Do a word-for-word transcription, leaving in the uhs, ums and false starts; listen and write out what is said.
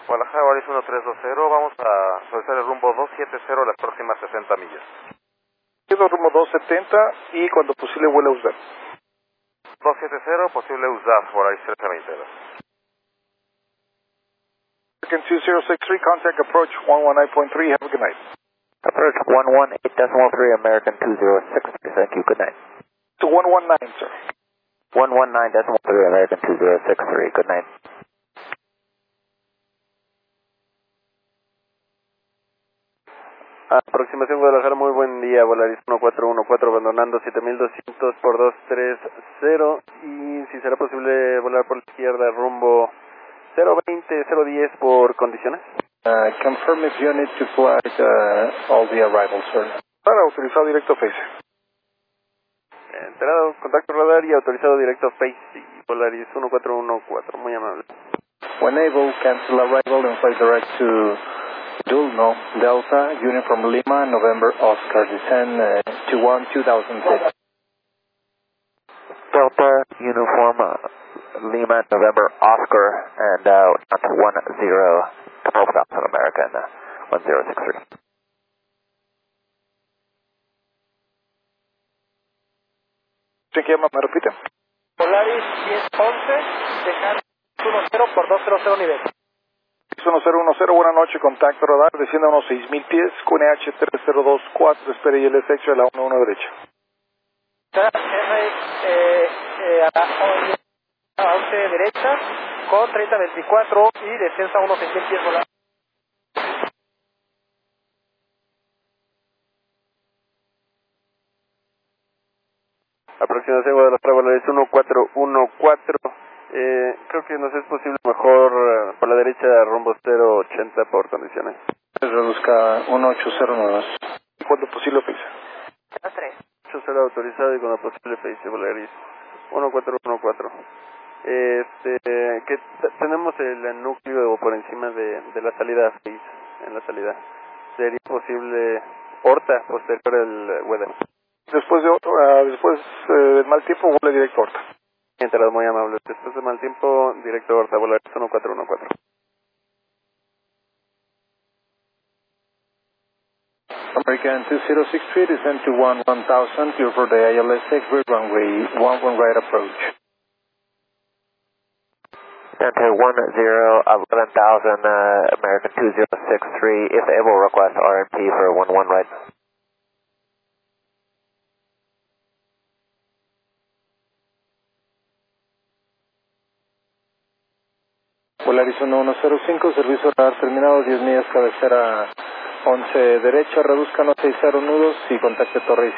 Guadalajara, Volaris uno tres dos cero, vamos a solicitar el rumbo dos siete cero las próximas sesenta millas. Quedo rumbo dos setenta y cuando posible vuela a usar. dos siete cero, posible usar, Volaris trece veinte. American two zero six three, contact approach one one nine point three, have a good night. Approach one one eight point three, American two zero six three, thank you, good night. To one one nine, sir. one one nine point three, American two zero six three, good night. Aproximación Guadalajara, muy buen día, Volaris uno cuatro uno cuatro, abandonando siete mil doscientos por dos tres cero, y si será posible volar por la izquierda rumbo cero veinte, cero diez por condiciones. Uh, confirm if you need to fly uh, all the arrivals, sir. Para autorizado directo Face. Enterado, contacto radar y autorizado directo Face y Volaris uno cuatro uno cuatro, muy amable. When able, cancel arrival and fly direct to Dulno, Delta, Uniform Lima, November Oscar, descend uh, to one two thousand six. Delta, Uniform uh, Lima, November Oscar, and uh, one zero, twelve thousand American, uh, one zero six three. ¿Sí que llama? ¿Me repite? Volaris diez once, dejar uno cero por dos cero cero nivel. uno cero uno cero, buena noche, contacto radar, desciende a unos seis mil pies, Q N H tres cero dos cuatro, espere y el extra de la uno uno derecha. R eh, eh, a la once derecha, con treinta veinticuatro y descenso a unos seis mil pies volar. Aproximación Guadalajara, Volaris uno cuatro uno cuatro. Eh, creo que nos es posible mejor uh, por la derecha rumbo cero ochenta por condiciones. Reduzca uno ocho cero nueve. ¿Y cuándo posible, Face? tres. ocho cero autorizado y cuando posible Face Volaris uno cuatro uno cuatro. Este, que tenemos el núcleo por encima de, de la salida Face, en la salida. ¿Sería posible Horta posterior al weather? Después de otro, uh, después uh, del mal tiempo, vuela directo a Horta. Enterado, muy amable. Después de mal tiempo, directo a Horta, Volaris uno cuatro uno cuatro. American two zero six three, descend to one one thousand, clear for the I L S X, rear runway one one right approach. Center one zero, eleven thousand, uh, American two zero six three, if able, request R and P for one one right. Volaris uno uno cero cinco, servicio radar terminado, diez millas, cabecera once derecha, reduzcan a seis cero nudos y contacte torre